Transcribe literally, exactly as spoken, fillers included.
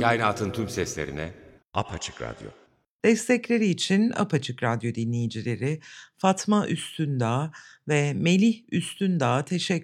Kainatın tüm seslerine Apaçık Radyo. Destekleri için Apaçık Radyo dinleyicileri Fatma Üstündağ ve Melih Üstündağ'a teşekkür